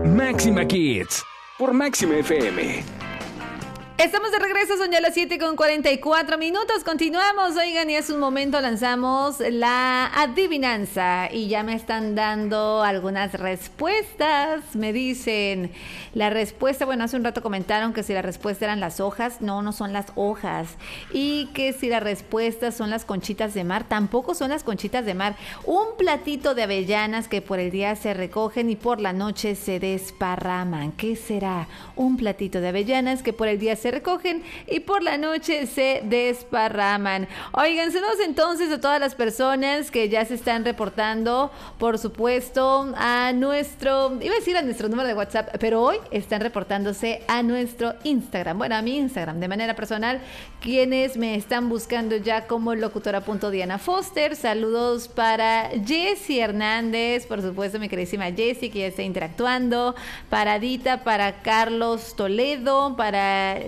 Máxima Kids por Máxima FM. Estamos de regreso, son ya las 7:44. Continuamos, oigan, y hace un momento lanzamos la adivinanza y ya me están dando algunas respuestas. Me dicen, la respuesta, bueno, hace un rato comentaron que si la respuesta eran las hojas, no son las hojas. Y que si la respuesta son las conchitas de mar, tampoco son las conchitas de mar. Un platito de avellanas que por el día se recogen y por la noche se desparraman. ¿Qué será? Un platito de avellanas que por el día se recogen y por la noche se desparraman. Oigan, saludos entonces a todas las personas que ya se están reportando, por supuesto, a nuestro, iba a decir a nuestro número de WhatsApp, pero hoy están reportándose a nuestro Instagram, bueno, a mi Instagram de manera personal, quienes me están buscando ya como locutora.Diana Foster. Saludos para Jessie Hernández, por supuesto, mi queridísima Jessie, que ya está interactuando, para Dita, para Carlos Toledo, para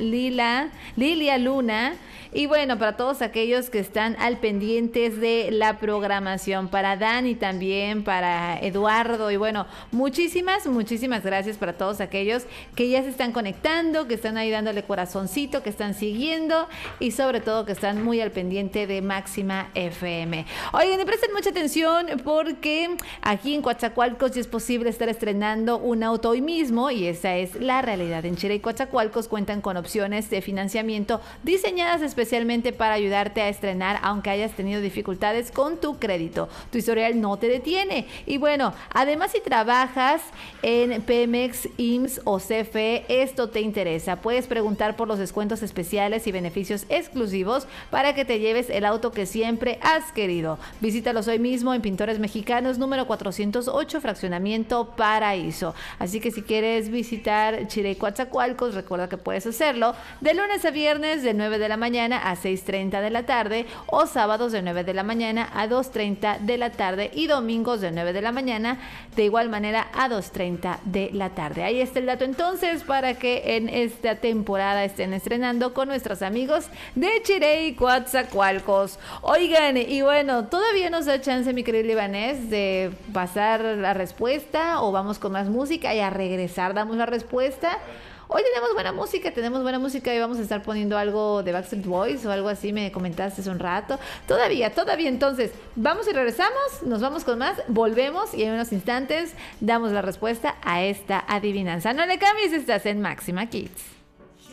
Lilia Luna, y bueno, para todos aquellos que están al pendientes de la programación, para Dani también, para Eduardo, y bueno, muchísimas gracias para todos aquellos que ya se están conectando, que están ahí dándole corazoncito, que están siguiendo y sobre todo que están muy al pendiente de Máxima FM. Oigan, y presten mucha atención porque aquí en Coatzacoalcos ya es posible estar estrenando un auto hoy mismo, y esa es la realidad. En Chile y Coatzacoalcos cuentan con opciones de financiamiento diseñadas especialmente para ayudarte a estrenar aunque hayas tenido dificultades con tu crédito. Tu historial no te detiene. Y bueno, además si trabajas en Pemex, IMSS o CFE, esto te interesa. Puedes preguntar por los descuentos especiales y beneficios exclusivos para que te lleves el auto que siempre has querido. Visítalos hoy mismo en Pintores Mexicanos, número 408, Fraccionamiento Paraíso. Así que si quieres visitar Chile y Coatzacoalcos, recuerda que puedes hacerlo de lunes a viernes de 9 de la mañana a 6:30 de la tarde, o sábados de 9 de la mañana a 2:30 de la tarde, y domingos de 9 de la mañana de igual manera a 2:30 de la tarde. Ahí está el dato entonces para que en esta temporada estén estrenando con nuestros amigos de Chile y Coatzacoalcos. Oigan, y bueno, todavía nos da chance, mi querido Libanés, de pasar la respuesta, o vamos con más música y a regresar damos la respuesta. Hoy tenemos buena música y vamos a estar poniendo algo de Backstreet Boys o algo así, me comentaste hace un rato. Todavía, entonces, vamos y regresamos, nos vamos con más, volvemos y en unos instantes damos la respuesta a esta adivinanza. No le cambies, estás en Máxima Kids.